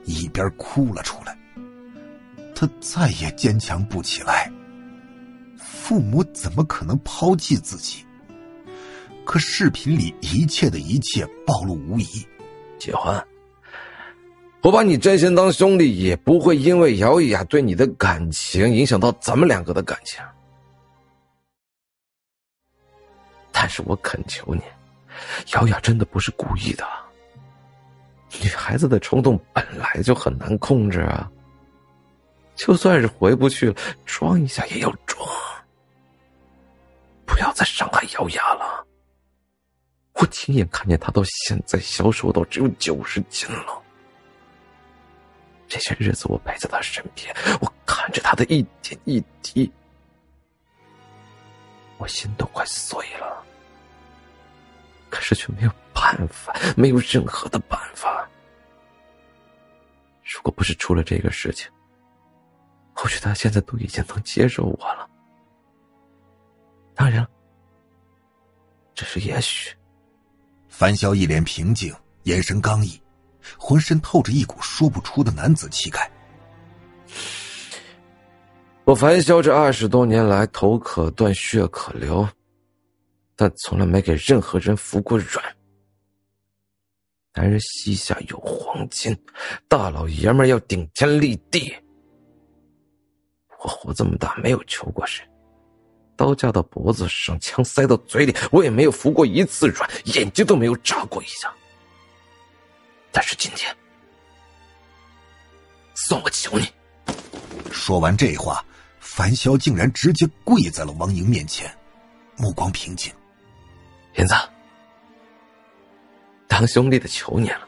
一边哭了出来。他再也坚强不起来，父母怎么可能抛弃自己？可视频里一切的一切暴露无遗。 喜欢，我把你真心当兄弟，也不会因为姚雅对你的感情影响到咱们两个的感情。但是我恳求你，姚雅真的不是故意的。女孩子的冲动本来就很难控制啊，就算是回不去了，装一下也要装。不要再伤害姚雅了。我亲眼看见她到现在消瘦到只有90斤了。这些日子我陪在她身边，我看着她的一点一滴，我心都快碎了。可是却没有办法，没有任何的办法。如果不是出了这个事情，或许她现在都已经能接受我了。当然了，只是也许。 樊潇一脸平静，眼神刚毅，浑身透着一股说不出的男子气概。 我樊潇这20多年来，头可断血可流，但从来没给任何人服过软。男人膝下有黄金，大老爷们要顶天立地。我活这么大没有求过谁，刀架到脖子上，枪塞到嘴里，我也没有服过一次软，眼睛都没有眨过一下。但是今天，算我求你。 说完这话，樊潇竟然直接跪在了王莹面前，目光平静。 银子，当兄弟的求你了。